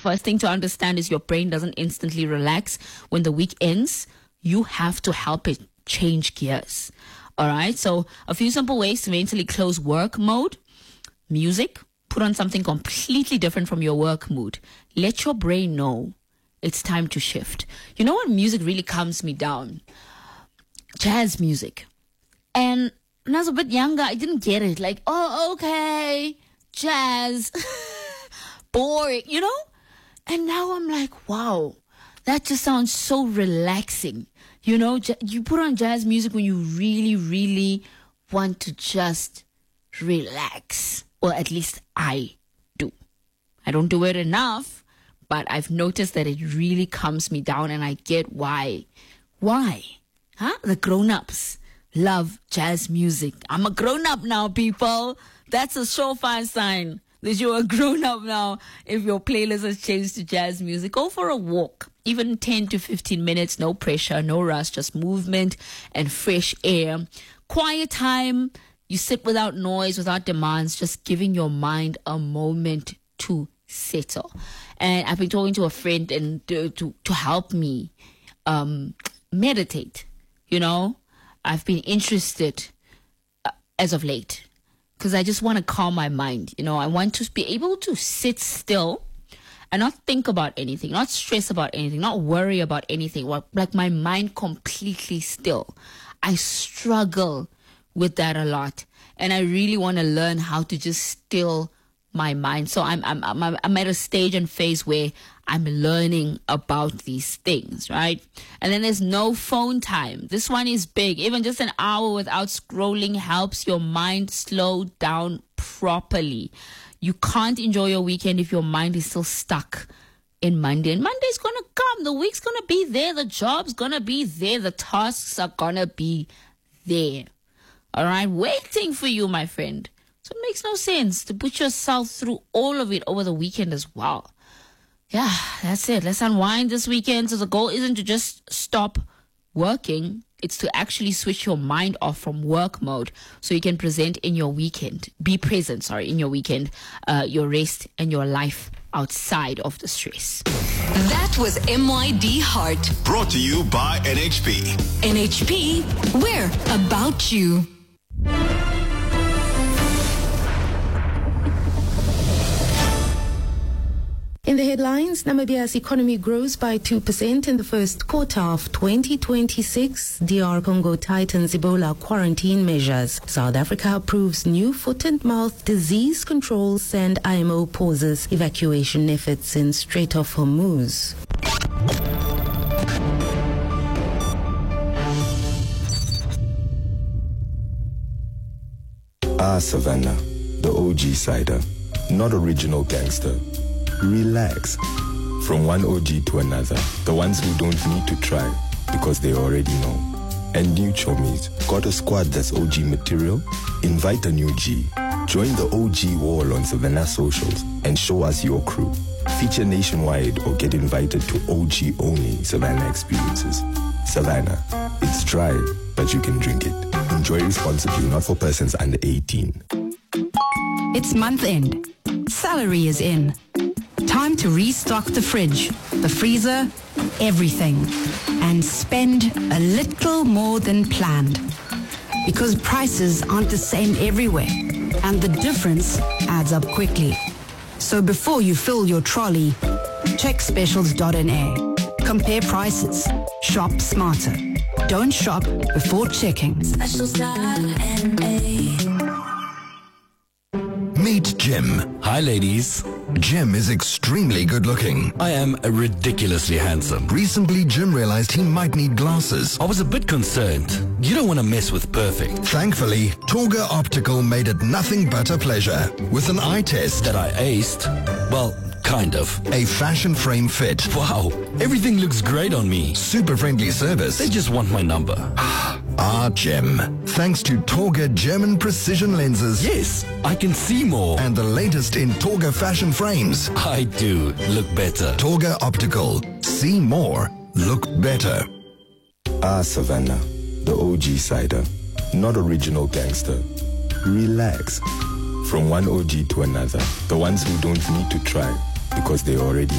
first thing to understand is your brain doesn't instantly relax when the week ends. You have to help it change gears. All right. So a few simple ways to mentally close work mode. Music. Put on something completely different from your work mood. Let your brain know it's time to shift. You know what music really calms me down? Jazz music. And when I was a bit younger, I didn't get it. Like, oh, okay, jazz. Boring, you know? And now I'm like, wow, that just sounds so relaxing. You know, you put on jazz music when you really, really want to just relax. Well, at least I do. I don't do it enough, but I've noticed that it really calms me down, and I get why. Why? Huh? The grown-ups love jazz music. I'm a grown-up now, people. That's a surefire sign that you're a grown-up now. If your playlist has changed to jazz music, go for a walk. Even 10 to 15 minutes, no pressure, no rush, just movement and fresh air. Quiet time. You sit without noise, without demands, just giving your mind a moment to settle. And I've been talking to a friend and to help me meditate. You know, I've been interested as of late because I just want to calm my mind. You know, I want to be able to sit still and not think about anything, not stress about anything, not worry about anything. Like my mind completely still. I struggle with that a lot, and I really want to learn how to just still my mind. So I'm at a stage and phase where I'm learning about these things, right? And then there's no phone time. This one is big. Even just an hour without scrolling helps your mind slow down properly. You can't enjoy your weekend if your mind is still stuck in Monday. And Monday's going to come. The week's going to be there. The job's going to be there. The tasks are going to be there. All right? Waiting for you, my friend. So it makes no sense to put yourself through all of it over the weekend as well. Yeah, that's it. Let's unwind this weekend. So the goal isn't to just stop working. It's to actually switch your mind off from work mode so you can present in your weekend. Be present, in your weekend, your rest and your life outside of the stress. That was MYD Heart. Brought to you by NHP. NHP, we're about you. In the headlines, Namibia's economy grows by 2% in the first quarter of 2026. DR Congo tightens Ebola quarantine measures. South Africa approves new foot and mouth disease controls, and IMO pauses evacuation efforts in Strait of Hormuz. Savannah, the OG cider, not original gangster. Relax. From one OG to another, the ones who don't need to try because they already know. And new chomies, got a squad that's OG material? Invite a new G. Join the OG wall on Savannah socials and show us your crew. Feature nationwide or get invited to OG only Savannah experiences. Savannah, it's dry, but you can drink it. Enjoy responsibly, not for persons under 18. It's month end. Salary is in. Time to restock the fridge, the freezer, everything, and spend a little more than planned. Because prices aren't the same everywhere, and the difference adds up quickly. So before you fill your trolley, check specials.na. Compare prices. Shop smarter. Don't shop before checking. Specials.na. Meet Jim. Hi, ladies. Jim is extremely good looking. I am ridiculously handsome. Recently, Jim realized he might need glasses. I was a bit concerned. You don't want to mess with perfect. Thankfully, Torga Optical made it nothing but a pleasure. With an eye test that I aced. Well, kind of. A fashion frame fit. Wow, everything looks great on me. Super friendly service. They just want my number. Jim. Thanks to Torga German precision lenses. Yes, I can see more. And the latest in Torga fashion frames. I do look better. Torga Optical. See more. Look better. Savannah, the OG cider, not original gangster. Relax. From one OG to another, the ones who don't need to try because they already